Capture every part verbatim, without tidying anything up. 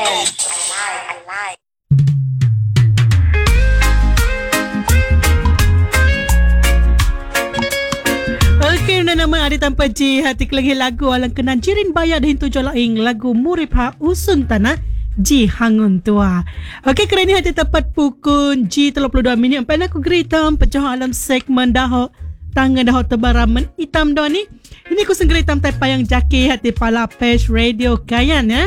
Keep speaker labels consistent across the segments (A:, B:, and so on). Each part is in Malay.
A: M. I like.
B: Okay na naman ada tanpa J hati kelagi lagu alang kenan jirin bayar dahin tujuh laing lagu Murip Ha Usun Tanah Ji Hangun Tua. Okey, kali ni hati tepat pukul G tiga puluh dua minit. Empat aku geritam pecah alam segmen dah tangan dah tebaraman hitam dah ni. Ini aku senggeritam tepa yang jaki hati pala page radio kayan ya.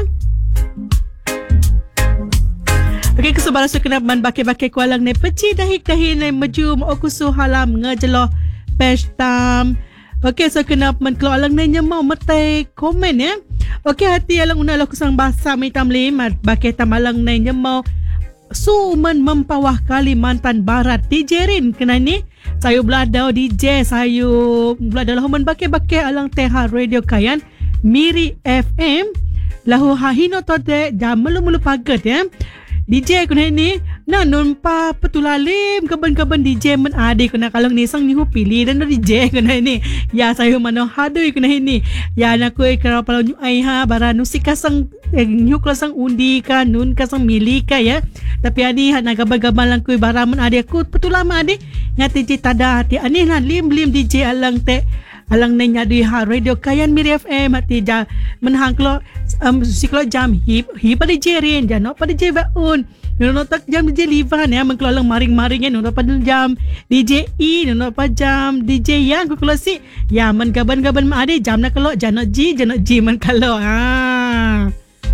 B: Okey, kesebaran sukenap man baki-baki kualang ni peci dahik-dahik ni maju aku suhalam ngejeloh page tam. Okey, so kenapa man kalau alang ni nyemau metai komen ya. Okey, hati alang una lo kusang bahasa mitam lima baki tam alang ni nyemau Sumen Mempawah Kalimantan Barat D J Rin kena ni sayu beladau D J sayu beladau lahuman baki-baki alang teha radio kayan Miri F M lahu hahino tode jam melu-melu paget ya. D J kuna ni na numpa petulalim kaban-kaban D J men ade kuna kalong ni sang nihu pilih dan D J kuna ni ya saya mano hadui kuna ni ya na ko ikra palo nyu ai ha baranu sikasang eh, nyu klasang undi ka nun kasang mili ka ya tapi adi na gaban-gaban lang ko baraman ade ko petulama ade ngati D J tada hati ani na lim-lim D J alang te alang na nyadi ha radio kayan Miri F M hati ja menhangklo um, siklo jam hip hip pada D J Rin jano pada D J Baun nono tak jam D J Livan ya mengklo alang maring-maring ya nono pada jam D J E nono pada jam D J yang ko si ya men gaban-gaban ma ade jam na kalo jano G jano G men kalo ah.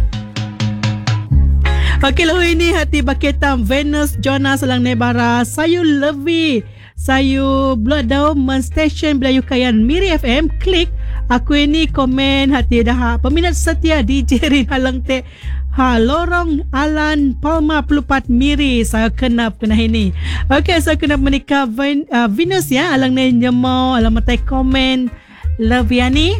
B: Okey lo ini hati baketam Venus Jonas alang nebara sayu Levi sayu beladau men station Belayu Kayan Miri F M klik aku ini komen hati dah peminat setia D J Rin halang te ha lorong Alan Palma Pelupat Miri saya kenap kena ini. Okey saya kenap menikah Ven, uh, Venus ya alang ne nyemau alang matai komen Leviani.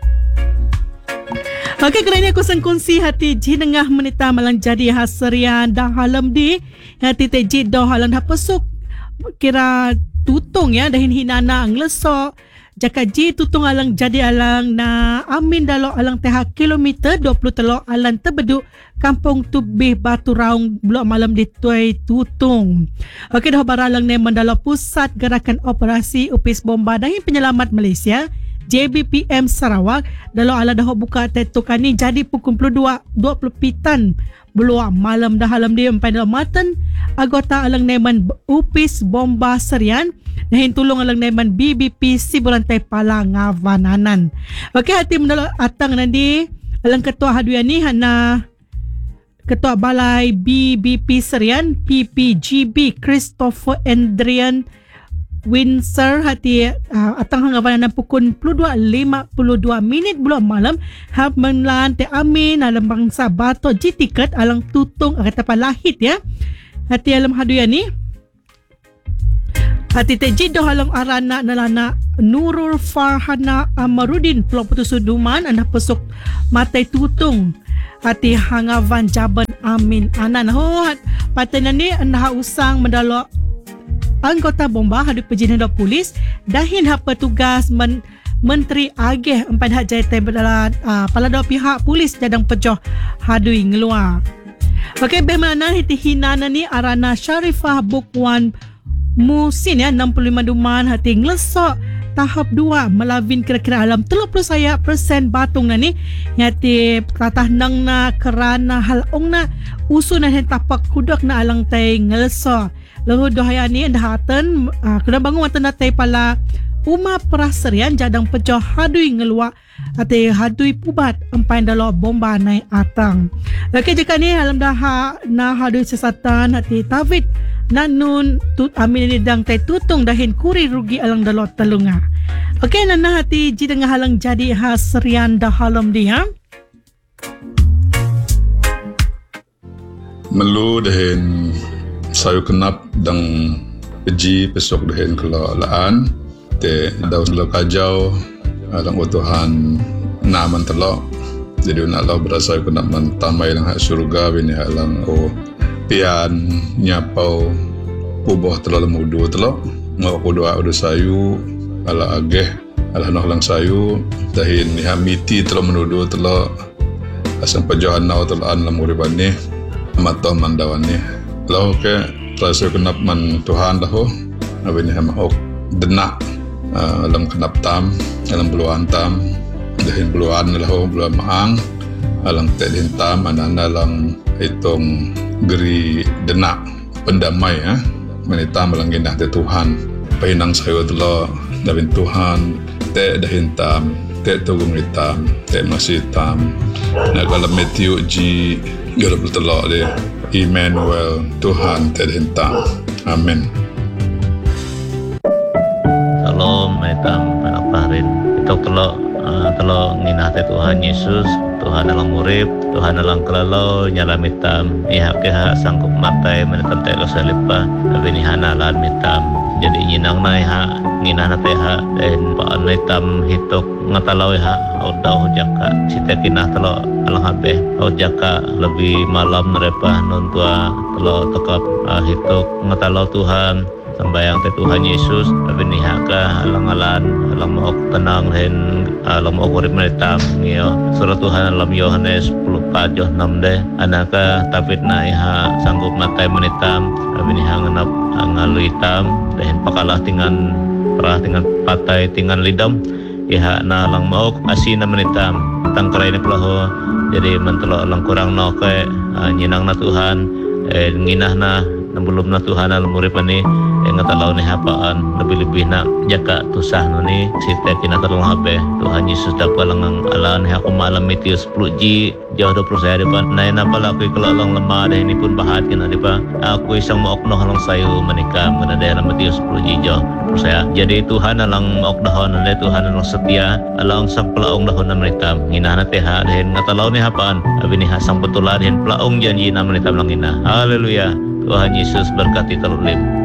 B: Okey kerana aku sengkongsi hati ji dengah menita malang jadi hasrian dah halam di hati te ji dah halang dah pesuk kira tutung ya dahin hinana ang lesok jaka ji tutung alang jadi alang na amin dalo alang teha kilometer dua puluh telok alang tebedu kampung Tubih Batu Raung blok malam di Tuai Tutung. Okey dah baralang ne mendalo pusat gerakan operasi upis bomba dahin penyelamat Malaysia J B P M Sarawak dalam ala dah buka tetukan ni jadi pukul dua puluh pitan beluak malam dah halam dia empat dalam matan anggota alang neman upis bomba serian dahin tulung alang neman B B P Siburantai Pala Ngavananan. Okey hati mendalam atang nanti alang ketua haduan ni hana ketua balai B B P serian P P G B Christopher Andrian Windsor hati uh, atang hanggapan na pukul dua lima puluh dua minit bulan malam hab menlan te amin alam bangsa bato ji tiket alang tutung kata palahit ya hati alam haduyan ni hati te ji do alang arana nalana Nurul Farhana Amarudin Pulau Putus Suduman anak pesuk matai tutung hati hangavan jaban amin anan ho patanan ni anda usang mendalo anggota bomba hadu pejinan polis dahin hak petugas men, Menteri Agih empat hak jaya tembalan uh, palado pihak polis jadang pejoh hadui ngeluar. Okey bagaimana hiti hinana ni arana Syarifah Bukwan Musin ya enam puluh lima duman hati ngelesok tahap dua melavin kira-kira alam tiga puluh saya persen batung na ni hati tatah nang na kerana hal ong na usunan hen tapak kudak na alang tay ngelesok. Lalu dohaya ni dah hatan uh, kena bangun watan natai pala Uma Peraserian jadang pejoh hadui ngeluak ate hadui pubat empai dalo bomba naik atang. Okey jika ni alam dah na hadui sesatan hati tawid nanun tut amin ni dang tai tutung dahin kuri rugi alang dalo telunga. Okey nana hati ji dengah halang jadi hasrian dah halam dia.
C: Melu dahin sayu kenap dang peji pesok dahin kelo laan te daun lo kajau alang utuhan naman telok jadi nak lo berasa kenap mentamai lang hak surga bini alang o pian nyapau puboh telok mudu telok ngau kudua udah sayu ala ageh ala noh lang sayu dahin hamiti telok menudu telok asang pajohan na utulaan lamuriban ni matoh mandawan ni laho ke traso kenap man Tuhan laho abi ni hamaok denak uh, alam kenap tam alam buluan tam dahin buluan laho buluan maang alang tedin tam anana lang itong geri denak pendamai ya manitam lang ginah te Tuhan pahinang sayo delo dabin Tuhan te dahin tam te tugong itam te masih tam nagalam Matthew ji yorap telo de Emmanuel Tuhan te dahin tam amin.
D: Shalom metam penaparin itu telo uh, telo nginah te Tuhan Yesus Tuhan alang murib Tuhan alang kelalau nyala mitam ihak keha sanggup matai menetam te kasalipa abini hanalan mitam jadi nyinang na iha nginah na teha dan paan mitam hitok ngatalau iha odau jaka sita kinah telo alang habe jaka lebih malam nerepa nontua telo tekap uh, hitok ngatalau Tuhan sembayang te Tuhan Yesus tapi nihaka alang-alan alang maok tenang hen alang maok urip metam ngio surat Tuhan alam Yohanes sepuluh pajoh enam de anaka tapit na iha sanggup matai menitam tapi niha ngenap ngalui tam dehen pakalah tingan perah tingan patai tingan lidam iha na alang maok asina menitam tangkrai ni pelaho jadi mentelo alang kurang no ke nyinang na Tuhan eh nginah na belum na Tuhan alam urip ni yang ngatalau ni hapaan lebih-lebih nak jaka tusah ni sita kina talong habe Tuhan Yesus dapat langang alan aku malam itu sepuluh ji jauh dua puluh saya depan naik napa aku kalau lang lemah dah ini pun bahat kena depan aku isang maok noh lang sayu menikah mana daerah Matius sepuluh ji jauh saya jadi Tuhan alang maok dahon dan Tuhan alang setia alang sang pelaung dahon na menitam nginah na teha dan ngatalau ni hapaan abini hasang betulan dan pelaung janji na menitam lang ina haleluya Tuhan Yesus berkati terlim.